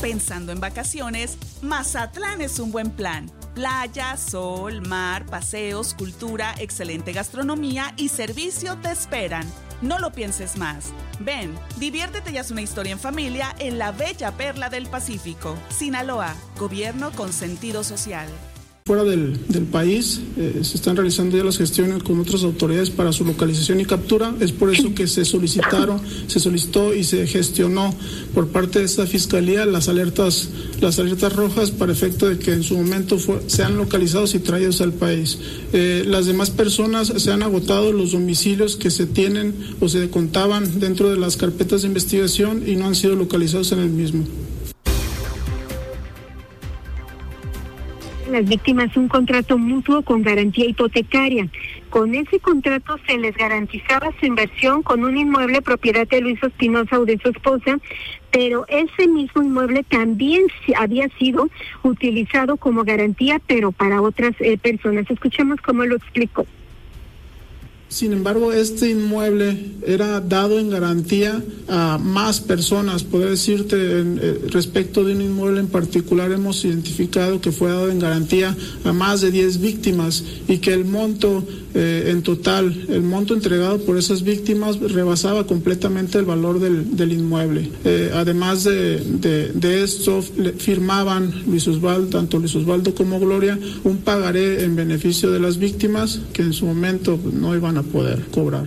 Pensando en vacaciones, Mazatlán es un buen plan. Playa, sol, mar, paseos, cultura, excelente gastronomía y servicio te esperan. No lo pienses más. Ven, diviértete y haz una historia en familia en la bella perla del Pacífico. Sinaloa, gobierno con sentido social. Fuera del país se están realizando ya las gestiones con otras autoridades para su localización y captura. Es por eso que se solicitó y se gestionó por parte de esta fiscalía las alertas rojas para efecto de que en su momento sean localizados y traídos al país. Las demás personas, se han agotado los domicilios que se tienen o se contaban dentro de las carpetas de investigación y no han sido localizados en el mismo. Las víctimas un contrato mutuo con garantía hipotecaria. Con ese contrato se les garantizaba su inversión con un inmueble propiedad de Luis Espinosa o de su esposa, pero ese mismo inmueble también había sido utilizado como garantía, pero para otras personas. Escuchemos cómo lo explicó. Sin embargo, este inmueble era dado en garantía a más personas. Podría decirte, respecto de un inmueble en particular, hemos identificado que fue dado en garantía a más de 10 víctimas y que el monto en total, el monto entregado por esas víctimas rebasaba completamente el valor del inmueble. Además de esto, firmaban tanto Luis Osvaldo como Gloria, un pagaré en beneficio de las víctimas que en su momento no iban a poder cobrar.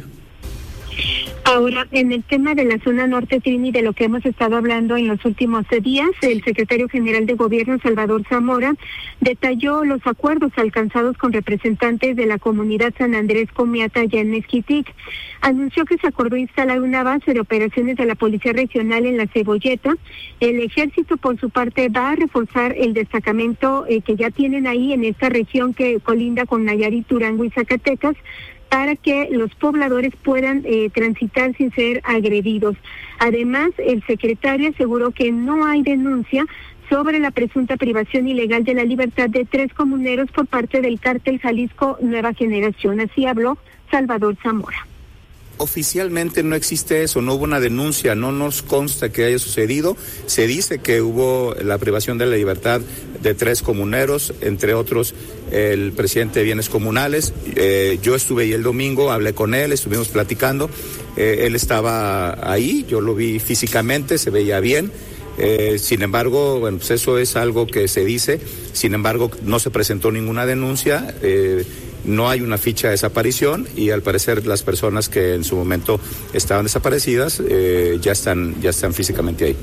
Ahora, en el tema de la zona norte, Trini, de lo que hemos estado hablando en los últimos días, el secretario general de Gobierno, Salvador Zamora, detalló los acuerdos alcanzados con representantes de la comunidad San Andrés Comiata allá en Mezquitic. Anunció que se acordó instalar una base de operaciones de la Policía Regional en La Cebolleta. El Ejército, por su parte, va a reforzar el destacamento que ya tienen ahí en esta región que colinda con Nayarit, Durango y Zacatecas, para que los pobladores puedan transitar sin ser agredidos. Además, el secretario aseguró que no hay denuncia sobre la presunta privación ilegal de la libertad de 3 comuneros por parte del cártel Jalisco Nueva Generación. Así habló Salvador Zamora. Oficialmente no existe eso, no hubo una denuncia, no nos consta que haya sucedido. Se dice que hubo la privación de la libertad de 3 comuneros, entre otros el presidente de Bienes Comunales. Yo estuve ahí el domingo, hablé con él, estuvimos platicando. Él estaba ahí, yo lo vi físicamente, se veía bien. Sin embargo, bueno, pues eso es algo que se dice. Sin embargo, no se presentó ninguna denuncia. No hay una ficha de desaparición y al parecer las personas que en su momento estaban desaparecidas ya están físicamente ahí.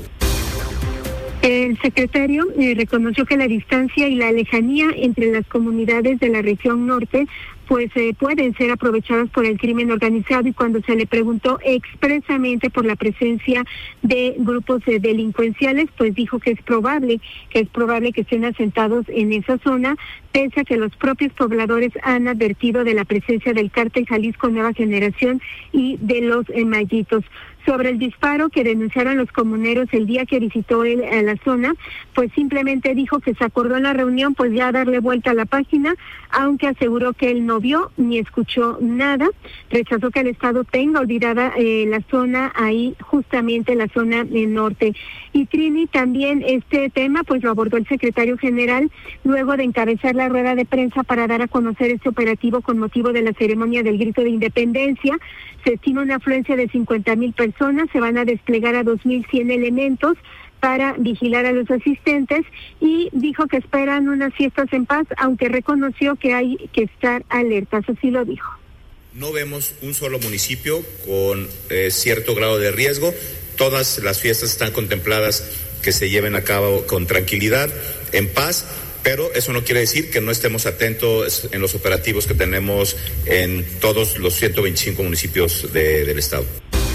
El secretario reconoció que la distancia y la lejanía entre las comunidades de la región norte pues pueden ser aprovechadas por el crimen organizado, y cuando se le preguntó expresamente por la presencia de grupos delincuenciales, pues dijo que es probable que estén asentados en esa zona, pese a que los propios pobladores han advertido de la presencia del cártel Jalisco Nueva Generación y de los Mayitos. Sobre el disparo que denunciaron los comuneros el día que visitó él a la zona, pues simplemente dijo que se acordó en la reunión pues ya darle vuelta a la página, aunque aseguró que él no vio ni escuchó nada. Rechazó que el Estado tenga olvidada la zona ahí, justamente la zona norte. Y Trini, también este tema pues lo abordó el secretario general luego de encabezar la rueda de prensa para dar a conocer este operativo con motivo de la ceremonia del Grito de Independencia. Se estima una afluencia de 50,000 personas, se van a desplegar a 2,100 elementos para vigilar a los asistentes, y dijo que esperan unas fiestas en paz, aunque reconoció que hay que estar alertas, así lo dijo. No vemos un solo municipio con cierto grado de riesgo. Todas las fiestas están contempladas que se lleven a cabo con tranquilidad, en paz. Pero eso no quiere decir que no estemos atentos en los operativos que tenemos en todos los 125 municipios del estado.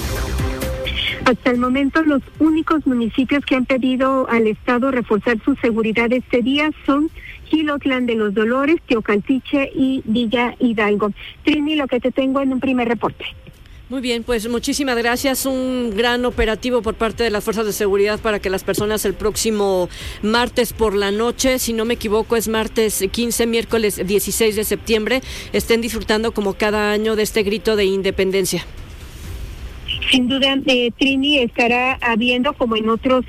Hasta el momento, los únicos municipios que han pedido al Estado reforzar su seguridad este día son Jilotlán de los Dolores, Teocaltiche y Villa Hidalgo. Trini, lo que te tengo en un primer reporte. Muy bien, pues muchísimas gracias. Un gran operativo por parte de las fuerzas de seguridad para que las personas el próximo martes por la noche, si no me equivoco es martes 15, miércoles 16 de septiembre, estén disfrutando como cada año de este grito de independencia. Sin duda, Trini, estará habiendo, como en otros